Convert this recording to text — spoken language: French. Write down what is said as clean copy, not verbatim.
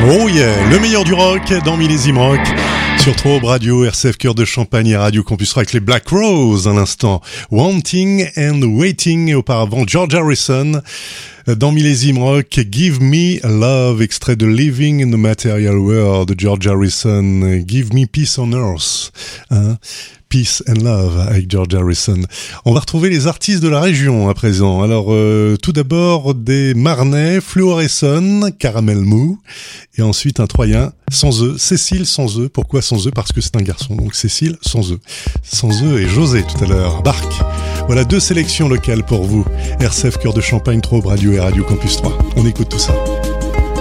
Oh yeah, le meilleur du rock dans Millésime Rock sur Trobe Radio, RCF Cœur de Champagne et Radio Campus Rock avec les Black Rose à l'instant. Wanting and Waiting et auparavant George Harrison dans Millésime Rock. Give Me Love, extrait de Living in the Material World de George Harrison. Give Me Peace on Earth. Peace and Love avec George Harrison. On va retrouver les artistes de la région à présent. Alors tout d'abord des Marnais, Fluoresson, Caramel Mou, et ensuite un Troyen, Sans eux, Cécile Sans eux. Pourquoi Sans eux? Parce que c'est un garçon, donc Cécile Sans eux. Sans eux et José tout à l'heure, Barque. Voilà deux sélections locales pour vous. RCF Cœur de Champagne, Trobe Radio et Radio Campus 3. On écoute tout ça.